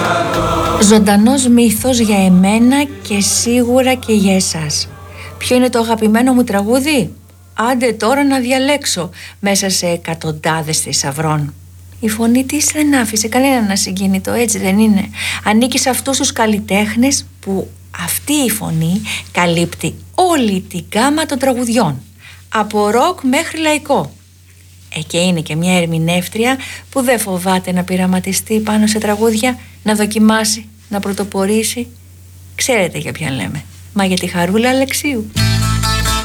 Ζωντανός μύθος για εμένα και σίγουρα και για εσάς. Ποιο είναι το αγαπημένο μου τραγούδι? Άντε τώρα να διαλέξω μέσα σε εκατοντάδες θησαυρών. Η φωνή της δεν άφησε κανέναν ασυγκίνητο, έτσι δεν είναι? Ανήκει σε αυτούς τους καλλιτέχνες που αυτή η φωνή καλύπτει όλη την γκάμα των τραγουδιών, από ροκ μέχρι λαϊκό. Και είναι και μια ερμηνεύτρια που δεν φοβάται να πειραματιστεί πάνω σε τραγούδια, να δοκιμάσει, να πρωτοπορήσει. Ξέρετε για ποιον λέμε? Μα για τη Χαρούλα Αλεξίου.